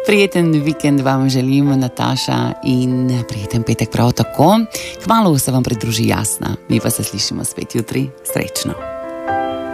Prijeten vikend vam želim, Nataša, in prijeten petek prav tako. Kmalu se vam pridruži Jasna, mi pa se slišimo spet jutri. Srečno.